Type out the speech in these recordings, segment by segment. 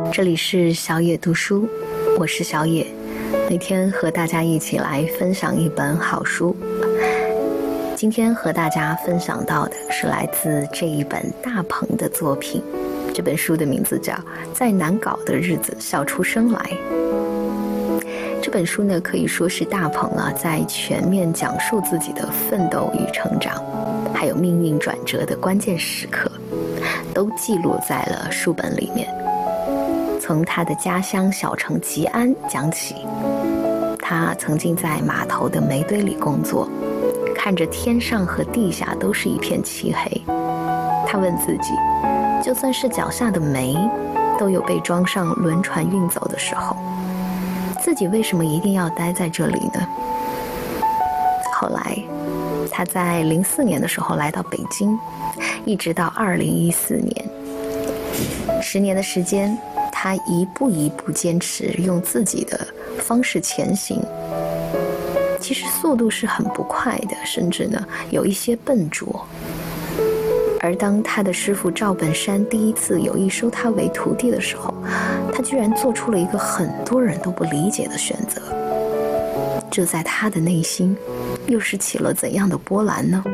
这里是小野读书，我是小野，每天和大家一起来分享一本好书。今天和大家分享到的是来自这一本大鹏的作品，这本书的名字叫《在难搞的日子笑出声来》。这本书呢，可以说是大鹏在全面讲述自己的奋斗与成长，还有命运转折的关键时刻，都记录在了书本里面。从他的家乡小城吉安讲起，他曾经在码头的煤堆里工作，看着天上和地下都是一片漆黑，他问自己，就算是脚下的煤都有被装上轮船运走的时候，自己为什么一定要待在这里呢？后来他在04年的时候来到北京，一直到2014年，10年的时间，他一步一步坚持用自己的方式前行，其实速度是很不快的，甚至呢有一些笨拙。而当他的师父赵本山第一次有意收他为徒弟的时候，他居然做出了一个很多人都不理解的选择，这在他的内心又是起了怎样的波澜呢？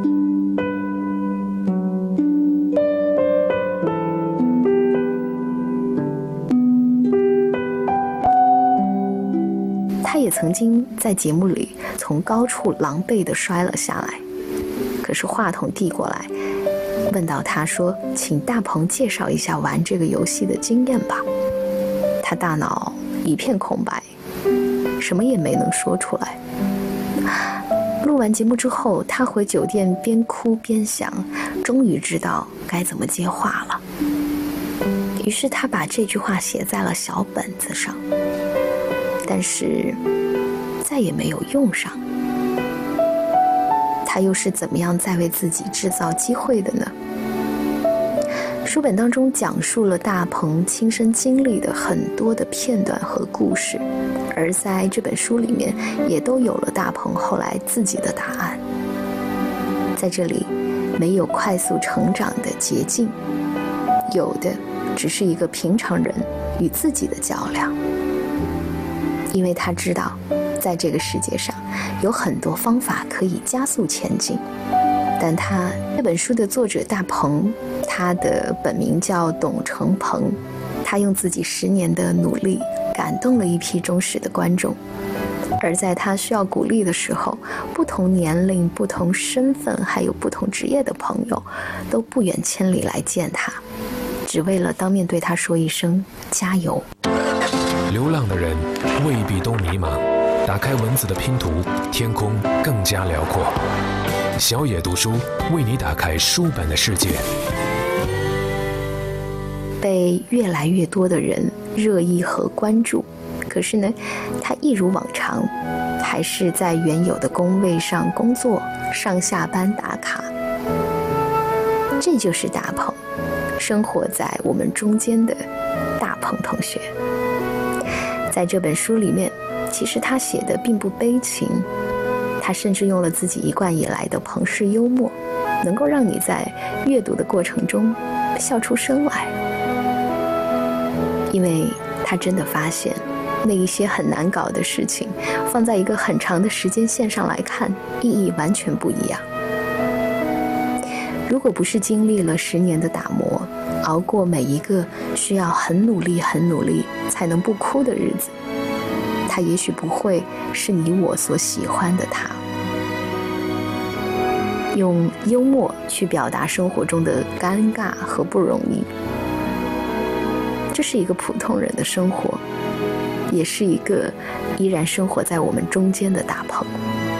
他也曾经在节目里从高处狼狈地摔了下来，可是话筒递过来，问到他说，请大鹏介绍一下玩这个游戏的经验吧。他大脑一片空白，什么也没能说出来。录完节目之后，他回酒店边哭边想，终于知道该怎么接话了。于是他把这句话写在了小本子上，但是再也没有用上。他又是怎么样在为自己制造机会的呢？书本当中讲述了大鹏亲身经历的很多的片段和故事，而在这本书里面也都有了大鹏后来自己的答案。在这里没有快速成长的捷径，有的只是一个平常人与自己的较量。因为他知道在这个世界上有很多方法可以加速前进，但这本书的作者大鹏，他的本名叫董成鹏，他用自己10年的努力感动了一批忠实的观众，而在他需要鼓励的时候，不同年龄、不同身份还有不同职业的朋友都不远千里来见他，只为了当面对他说一声加油。 流浪的人未必都迷茫，打开文字的拼图，天空更加辽阔。小野读书为你打开书本的世界。 被越来越多的人热议和关注，可是呢，他一如往常，还是在原有的工位上工作，上下班打卡。这就是大鹏，生活在我们中间的大鹏同学。在这本书里面，其实他写的并不悲情，他甚至用了自己一贯以来的彭氏幽默，能够让你在阅读的过程中笑出声来。因为他真的发现，那一些很难搞的事情，放在一个很长的时间线上来看，意义完全不一样。如果不是经历了10年的打磨，熬过每一个需要很努力才能不哭的日子，他也许不会是你我所喜欢的他。用幽默去表达生活中的尴尬和不容易，这是一个普通人的生活，也是一个依然生活在我们中间的大鹏。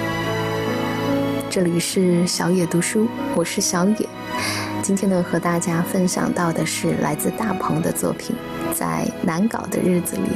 这里是小野读书，我是小野。今天呢，和大家分享到的是来自大鹏的作品《在难搞的日子里